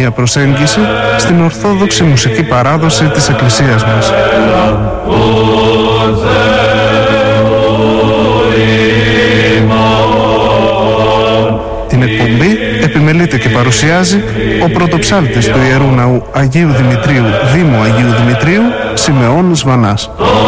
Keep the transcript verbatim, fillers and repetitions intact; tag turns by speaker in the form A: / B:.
A: καινούργια προσέγγιση στην ορθόδοξη μουσική παράδοση της Εκκλησίας μας. Την εκπομπή επιμελείται και παρουσιάζει ο πρωτοψάλτης του Ιερού Ναού Αγίου Δημητρίου, Δήμου Αγίου Δημητρίου, Σιμεώνης Βανάς.